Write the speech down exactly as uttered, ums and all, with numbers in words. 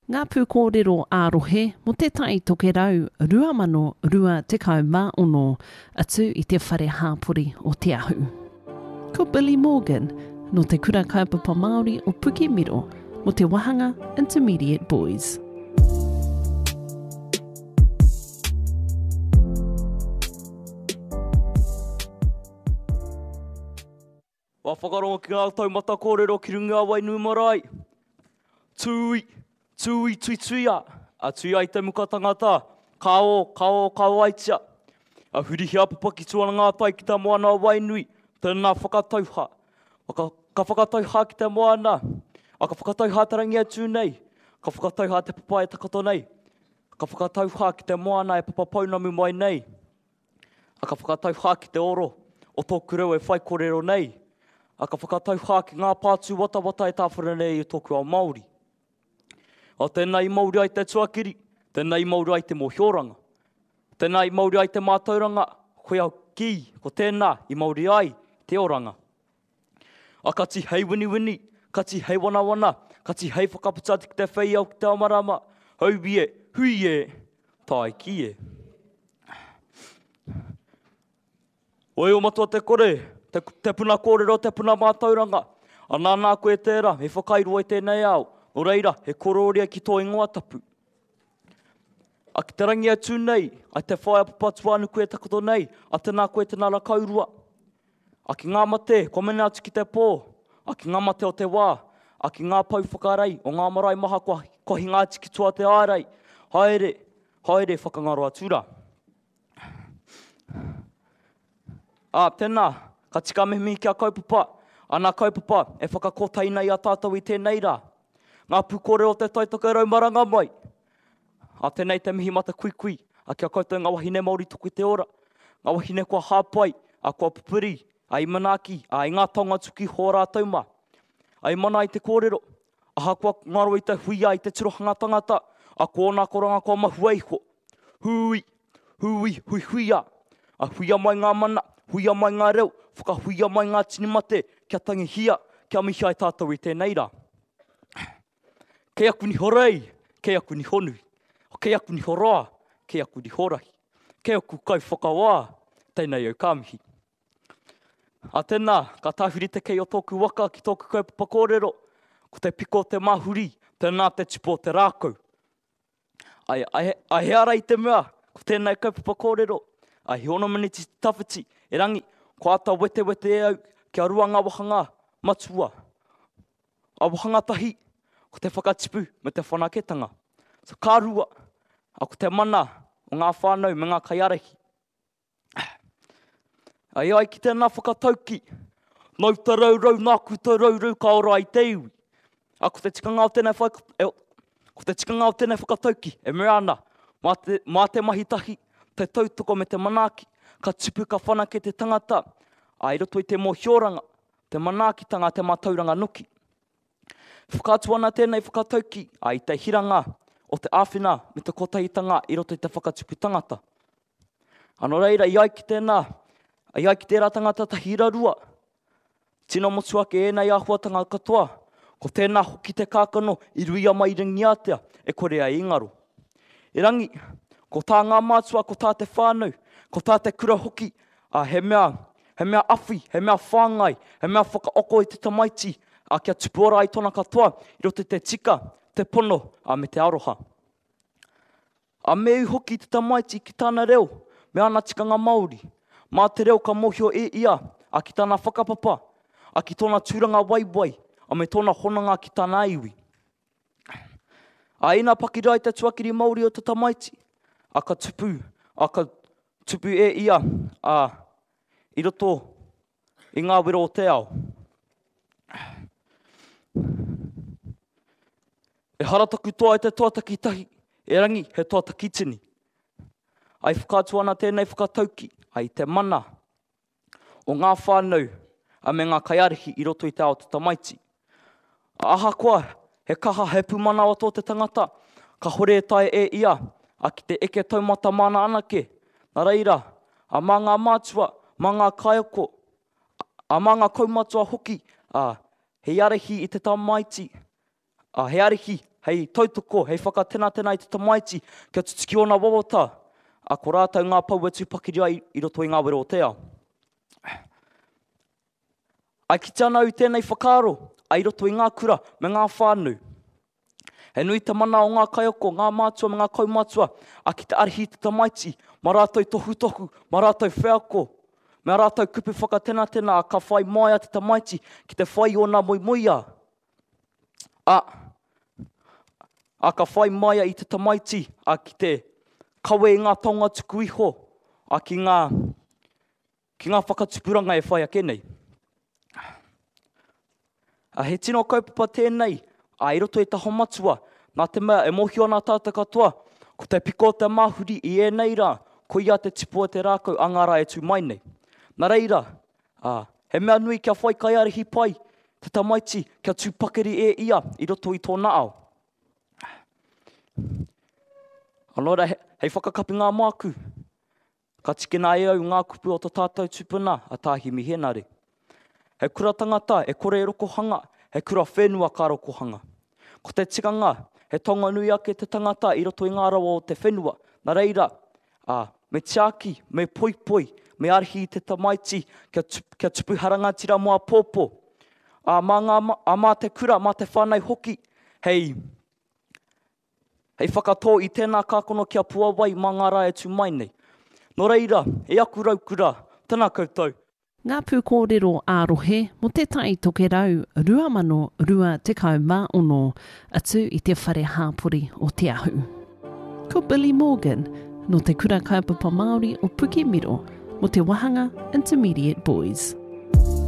Ngā pū kōrero ārohe mo te tai toke rau rua mano rua tekau mā ono atu i te whare hāpori o te ahu. Ko Billy Morgan no te kura kaupapa Māori o Pukemiro mo te Wahanga Intermediate Boys. Wa whakarongo ki ngā taumata kōrero ki runga Wainui marae. Tui, tui, tui, tui a. A tui ai te muka tangata. Kao, kao, kao aitia. A hurihi apapa ki tuana ngā tai ki te moana Wainui. Tēnā whakatauha. Waka, ka whakatauha ki te moana. A ka whakatauha te rangi atu nei. Ka whakatauha te papa e takato nei. Ka whakatauha ki te moana e papa paunamu mai nei. A ka whakatauha ki te oro. O tōku reo e whai kōrero nei. A ka whakatauha ki ngā pātū wata wata e tāwhara nei i tōku ao Māori. O tēnei Māori ai te tuakiri, tēnei Māori ai te mōhioranga. Tēnei Māori ai te mātauranga, koe au ki, ko tēnā i Māori ai, te oranga. A kati hei wini wini, kati hei wana wana, kati hei whakaputati ki te whai au ki te amarama, hau e, hui e, tai ki e. Oi o matua te kore, te, te puna kōrero, te puna mātauranga. A nānā koe tērā, he whakairo e tēnei au. O reira, he kororia ki tō ingoa tapu. A ki te rangi atu nei, a te whaia papatu anu koe takoto nei, a tēnā koe tēnā la kaurua. A ki ngā mate, komene atu ki te pō. A ki ngā mate o te wā. A ki ngā pau whakarei, o ngā marae maha kua, kohi ngā tiki tua te ārei. Haere, haere whakangaro atura. A tēnā, ka tika mihimi ki a kaupapa. Ana kaupapa e whakakotai nei a tātou i tēnei rā. Ngā pūkore o te taitoka rau maranga mai. A tēnei te mihi mata kui kui. A kia koutou ngā wahine Māori tuku i te ora. Ngā wahine kua hāpai, a kua pupuri, a i manaki, a i ngā taonga tuki hōrā tauma. A i mana i te kōrero. A ha kua ngaro i te huia i te tirohanga tangata. A kua nā koranga kua mahu eiho. Hui, hui, hui huia. A huia mai ngā mana, huia mai ngā reo, whakahuia mai ngā tinimate, kia tangi hia, kia mihi ai tātou i tēnei rā. Kei aku ni horei, kei aku ni honu. Kei aku ni horoa, kei aku ni horahi. Kei aku kau whakawā, tēnei au kāmihi. A tēnā, ka tāwhiri te kei o tōku waka ki tōku kaupapa kōrero. Ko te piko te mahuri, tēnā te tipo te rākau. Ai, ai, ai he ara i te mea, ko tēnei kaupapa kōrero. Ai he ono miniti tawhiti, e rangi, ko ata wete wete e au, kia rua ngā wahanga matua. A wahanga tahi, ko te whakatipu me te whanaketanga. So kā rua, a ko te mana o ngā whānau me ngā kaiarehi. Ai ai ki tēnā whakatauki, nau te raurau, nāku te raurau ka ora i te iwi. A ko te tikanga o tēnei, whak, e, ko te tikanga o tēnei whakatauki, e mea ana, mā te, mā te mahitahi, te tautoko me te manaki, ka tipu ka whanake te tangata, a i roto i te mōhioranga, te manakitanga, te mātauranga nuki. Whakatuana tēnei whakatauki, a i te hiranga o te āwhina me te kotahitanga i roto i te whakatipu tangata. Ano reira, i ai ki tēnā, i ai ki tērā tangata tahira rua. Tina motuake e nei āhuatanga katoa, ko tēnā hoki te kākano i ruia mai ringi atea, e kore ai ingaro. E rangi, ko tā ngā mātua, ko tā te whānau, ko tā te kura hoki, a he mea, he mea awhi, he mea whāngai, he mea whakaoko i te tamaiti, a kia tupu ora i tōna katoa, i roto te tika, te pono, a me te aroha. A meu hoki te tamaiti ki tāna reo, me ana tikanga Māori. Mā te reo ka mohio e ia, a ki tāna whakapapa, a ki tōna tūranga waiwai, a me tōna honanga ki tāna iwi. A ina pakirai te tuakiri Māori o te tamaiti, a ka tupu, a ka tupu e ia, a i roto i ngā wero o te ao. E harataku toa e te tuataki tahi, e rangi he tuataki tini. Ai whakatuana tēnei whakatauki, ai te mana o ngā whānau a me ngā kaiarehi i roto i te ao te tamaiti. A aha koa, he kaha he pumana o tō te tangata, ka hore tai e ia, a ki te eke taumata mana anake. Nā reira, a mā ngā mātua, mā ngā kaioko, a mā ngā kaumatua hoki, a he arehi i te tamaiti, a he arehi hei tautoko, hei whakatena tēnā i te tamaiti, kia tutiki o nā wawata, a ko rātou ngā pau e tūpakiri ai i roto i ngā wero o te ao. Ai ki te anau tēnei whakaaro, ai roto i ngā kura me ngā whānau. He nui te mana o ngā kaioko, ngā mātua me ngā kaumātua, a ki te arihi te tamaiti, ma rātou tohu tohu, ma rātou wheako, me rātou kupu whakatena tēnā, ka whai mai a te tamaiti, ki te whai o nā moimuia. A, a ka whai mai i te tamaiti, a ki te kawe i ngā taonga tuku iho, a ki ngā, ki ngā whakatupuranga e whai a kenei. A he tino kaupapa tēnei, a i roto i ta homatua, nā te mea e mohi o nā tātou katoa, ko te piko o te mahuri i e nei rā, ko ia te tipu o te rākau angara e tū mai nei. Nā reira, a, he mea nui kia whai kai arihi pai, te tamaiti kia tūpakeri e ia i roto i tōna ao. Anora, he, hei whakakapi ngā māku, ka tikina e au ngā kupu o tō tātou tupuna a tāhi mihenare. He kura tangata, e kore e rokohanga, he kura whenua ka rokohanga. Ko te tikanga, he tonga nui ake te tangata i roto i ngā rawa o te whenua. Nā reira, a, me tiaki, me poi poi, me arihi te tamaiti, kia, tup, kia tupu harangatira mua pōpō. A, mā, ngā, a mā te kura, mā te whānei hoki, hei, hei whakatō i tēnā kākono kia puawai mā ngā rā e tū mai nei. Nō reira, e aku rau kura, tēnā koutou. Ngā pūkōrero ārohe mo te tai toke rau rua mano rua tekau mā ono atu i te whare hāpori o te ahu. Ko Billy Morgan no te kura kaupapa Māori o Pukemiro mo te Wahanga Intermediate Boys.